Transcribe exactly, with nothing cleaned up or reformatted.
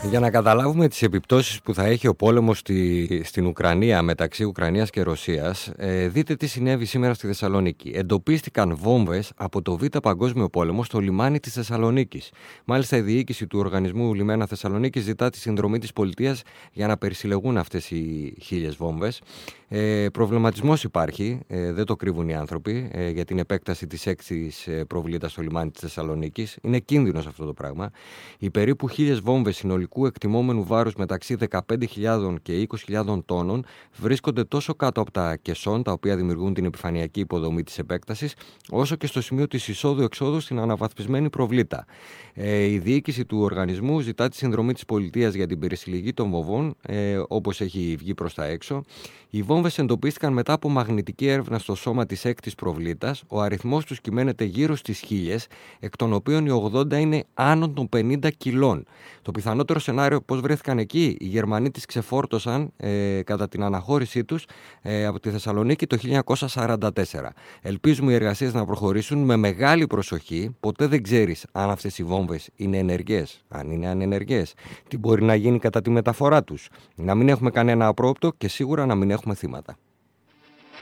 Για να καταλάβουμε τις επιπτώσεις που θα έχει ο πόλεμος στη, στην Ουκρανία μεταξύ Ουκρανίας και Ρωσίας, ε, δείτε τι συνέβη σήμερα στη Θεσσαλονίκη. Εντοπίστηκαν βόμβες από το Β' Παγκόσμιο Πόλεμο στο λιμάνι της Θεσσαλονίκης. Μάλιστα, η διοίκηση του Οργανισμού Λιμένα Θεσσαλονίκης ζητά τη συνδρομή της πολιτείας για να περισυλλεγούν αυτές οι χίλιες βόμβες. Ε, προβληματισμός υπάρχει, ε, δεν το κρύβουν οι άνθρωποι, ε, για την επέκταση της έκτης ε, προβλήτας στο λιμάνι της Θεσσαλονίκης. Είναι κίνδυνος αυτό το πράγμα. Οι περίπου χίλιες βόμβες συνολικού εκτιμόμενου βάρους μεταξύ δεκαπέντε χιλιάδες και είκοσι χιλιάδες τόνων βρίσκονται τόσο κάτω από τα κεσόν, τα οποία δημιουργούν την επιφανειακή υποδομή της επέκτασης, όσο και στο σημείο της εισόδου-εξόδου στην αναβαθμισμένη προβλήτα. Ε, η διοίκηση του οργανισμού ζητά τη συνδρομή της πολιτείας για την περισυλλογή των βομβών, ε, όπως έχει βγει προς τα έξω. Οι βόμβες εντοπίστηκαν μετά από μαγνητική έρευνα στο σώμα της έκτης προβλήτας. Ο αριθμός τους κυμαίνεται γύρω στις χίλιες, εκ των οποίων οι ογδόντα είναι άνω των πενήντα κιλών. Το πιθανότερο σενάριο, πώς βρέθηκαν εκεί, οι Γερμανοί τις ξεφόρτωσαν ε, κατά την αναχώρησή τους ε, από τη Θεσσαλονίκη το χίλια εννιακόσια σαράντα τέσσερα. Ελπίζουμε οι εργασίες να προχωρήσουν με μεγάλη προσοχή. Ποτέ δεν ξέρεις αν αυτές οι βόμβες είναι ενεργές. Αν είναι ανενεργές, τι μπορεί να γίνει κατά τη μεταφορά τους. Να μην έχουμε κανένα απρόοπτο και σίγουρα να μην έχουμε θύματα.